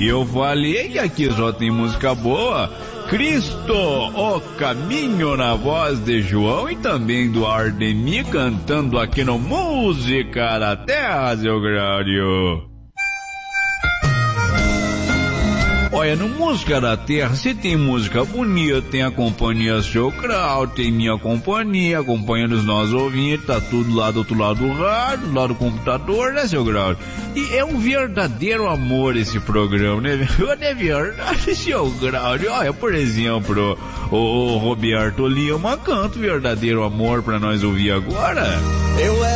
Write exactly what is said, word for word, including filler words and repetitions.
E eu falei que aqui só tem música boa. Cristo, o Caminho, na voz de João e também do Ardemir, cantando aqui no Música da Terra, seu Graudio. Olha, no Música da Terra, se tem música bonita, tem a companhia Seu Grau, tem minha companhia, acompanhando os nossos ouvintes, tá tudo lá do outro lado do rádio, do lado do computador, né, seu Grau? E é um verdadeiro amor esse programa, né? É verdade, seu Grau. Olha, por exemplo, o, o Roberto Lima canta o verdadeiro amor pra nós ouvir agora. Eu